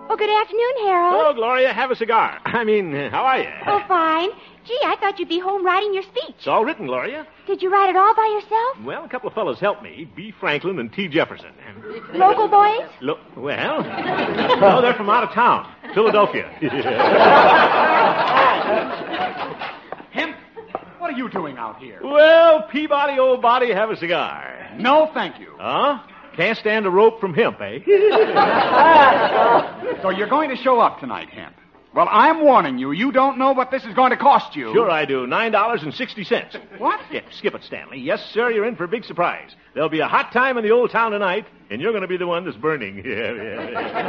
Oh, good afternoon, Harold. Hello, Gloria. Have a cigar. I mean, how are you? Oh, fine. Gee, I thought you'd be home writing your speech. It's all written, Gloria. Did you write it all by yourself? Well, a couple of fellows helped me. B. Franklin and T. Jefferson. Local boys? Well, no, they're from out of town. Philadelphia. Hemp, what are you doing out here? Well, Peabody, old body, have a cigar. No, thank you. Huh? Can't stand a rope from hemp, eh? So you're going to show up tonight, Hemp. Well, I'm warning you. You don't know what this is going to cost you. Sure I do. $9.60. What? Yeah, skip it, Stanley. Yes, sir, you're in for a big surprise. There'll be a hot time in the old town tonight, and you're going to be the one that's burning. Yeah.